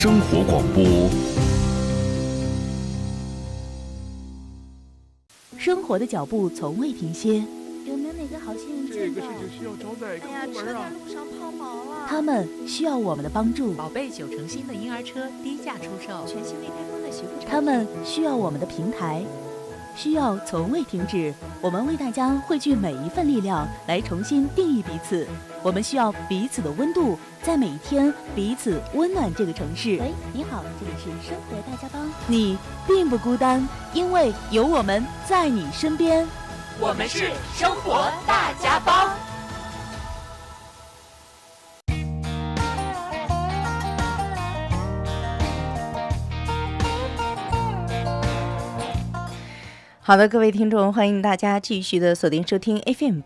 生活广播， 生活的脚步从未停歇。 有没有哪个好心人这个事情需要找哪个部门啊？ 路上抛锚了。 他们需要我们的帮助。 宝贝9成新的婴儿车低价出售， 全新未开封的洗护产品。 他们需要我们的平台，需要从未停止。我们为大家汇聚每一份力量，来重新定义彼此。我们需要彼此的温度，在每一天彼此温暖这个城市。 喂，你好，这里是生活大家帮。 你并不孤单，因为有我们在你身边。 我们是生活大家帮。 好的，各位听众，欢迎大家继续的锁定收听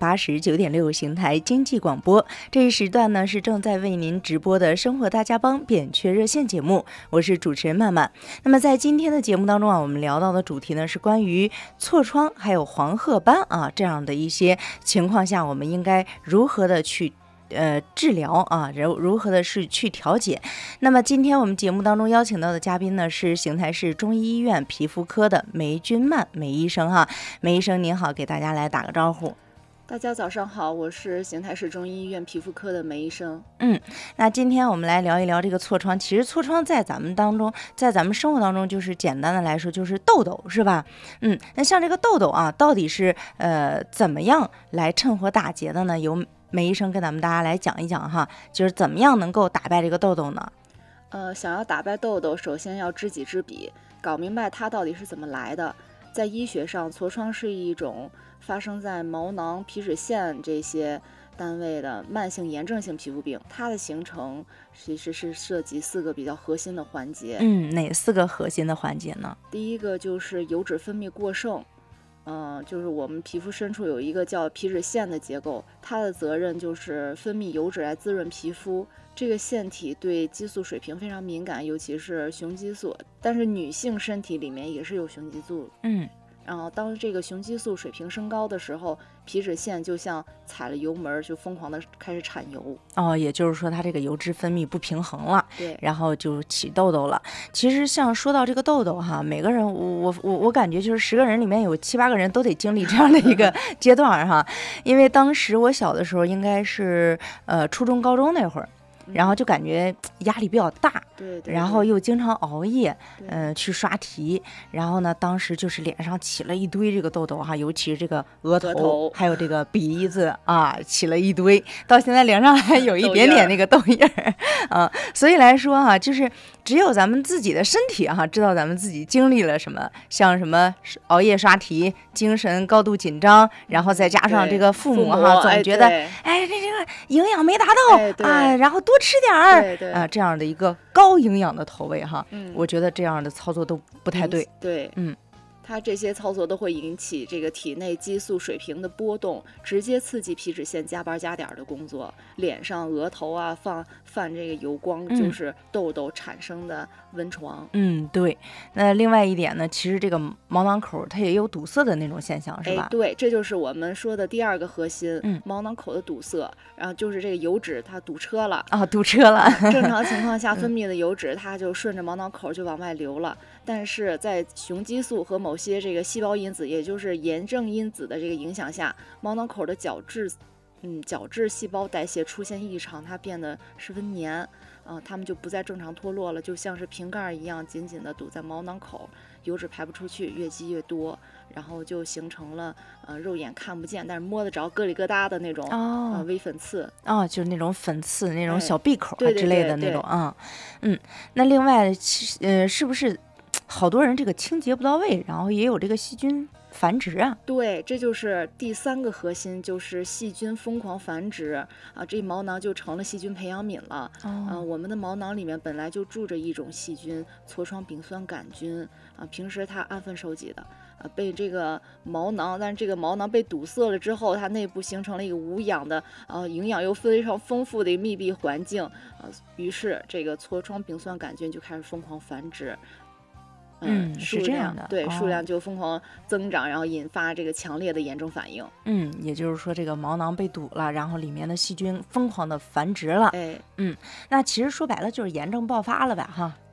FM89.6邢台经济广播。这一时段呢是正在为您直播的生活大家帮扁鹊热线节目，我是主持人曼曼。那么在今天的节目当中啊，我们聊到的主题呢是关于痤疮还有黄褐斑啊这样的一些情况下，我们应该如何的去治疗啊，如何的是去调节。那么今天我们节目当中邀请到的嘉宾呢是邢台市中医医院皮肤科的梅君曼梅医生哈。梅医生您好，给大家来打个招呼。 大家早上好，我是邢台市中医医院皮肤科的梅医生。 那今天我们来聊一聊这个痤疮。其实痤疮在咱们生活当中，就是简单的来说就是痘痘，是吧？那像这个痘痘啊，到底是怎么样来趁火打劫的呢？由梅医生跟咱们大家来讲一讲哈，就是怎么样能够打败这个痘痘呢？ 想要打败痘痘，首先要知己知彼，搞明白它到底是怎么来的。在医学上，痤疮是一种发生在毛囊、皮脂腺这些单位的慢性炎症性皮肤病，它的形成其实是涉及4个比较核心的环节。 哪4个核心的环节呢？ 第一个就是油脂分泌过剩。就是我们皮肤深处有一个叫皮脂腺的结构，它的责任就是分泌油脂来滋润皮肤。这个腺体对激素水平非常敏感，尤其是雄激素，但是女性身体里面也是有雄激素。然后当这个雄激素水平升高的时候，皮脂腺就像踩了油门，就疯狂的开始产油。 也就是说它这个油脂分泌不平衡了， 对， 然后就起痘痘了。其实像说到这个痘痘哈，每个人我感觉就是10个人里面有7、8个人都得经历这样的一个阶段哈。因为当时我小的时候应该是初中高中那会儿，然后就感觉压力比较大， 对， 然后又经常熬夜，去刷题，然后呢，当时就是脸上起了一堆这个痘痘哈，尤其是这个额头，还有这个鼻子啊，起了一堆，到现在脸上还有一点点那个痘印儿啊。所以来说哈，就是只有咱们自己的身体哈，知道咱们自己经历了什么，像什么熬夜刷题，精神高度紧张，然后再加上这个父母哈，总觉得这个营养没达到然后多吃点儿这样的一个高营养的投喂哈，我觉得这样的操作都不太对。 对，它这些操作都会引起这个体内激素水平的波动，直接刺激皮脂腺加班加点的工作。脸上、额头啊泛这个油光，就是痘痘产生的温床。 对。那另外一点呢，其实这个毛囊口它也有堵塞的那种现象，是吧？ 对，这就是我们说的第2个核心，毛囊口的堵塞。然后就是这个油脂它堵车了堵车了。 正常情况下分泌的油脂它就顺着毛囊口就往外流了，但是在雄激素和某些这个细胞因子，也就是炎症因子的这个影响下，毛囊口的角质细胞代谢出现异常，它变得十分黏它们就不再正常脱落了，就像是瓶盖一样紧紧地堵在毛囊口，油脂排不出去，越积越多，然后就形成了肉眼看不见但是摸得着咯里咯哒的那种微粉刺就是那种粉刺那种小闭口之类的那种那另外是不是好多人这个清洁不到位，然后也有这个细菌繁殖啊？ 对，这就是第3个核心，就是细菌疯狂繁殖这毛囊就成了细菌培养皿了。我们的毛囊里面本来就住着一种细菌，痤疮丙酸杆菌平时它安分守己的被这个毛囊，但是这个毛囊被堵塞了之后，它内部形成了一个无氧的营养又非常丰富的密闭环境于是这个痤疮丙酸杆菌就开始疯狂繁殖。 是这样的， 对，数量就疯狂增长，然后引发这个强烈的炎症反应。 也就是说这个毛囊被堵了，然后里面的细菌疯狂的繁殖了。 哎， 那其实说白了就是炎症爆发了呗哈。